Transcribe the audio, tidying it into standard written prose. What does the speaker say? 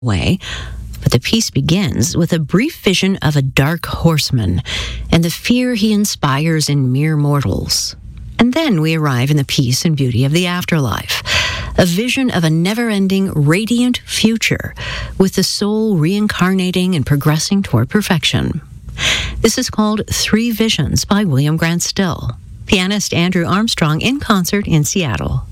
way. But the piece begins with a brief vision of a dark horseman and the fear he inspires in mere mortals. And then we arrive in the peace and beauty of the afterlife, a vision of a never-ending, radiant future, with the soul reincarnating and progressing toward perfection. This is called Three Visions by William Grant Still. Pianist Andrew Armstrong in concert in Seattle.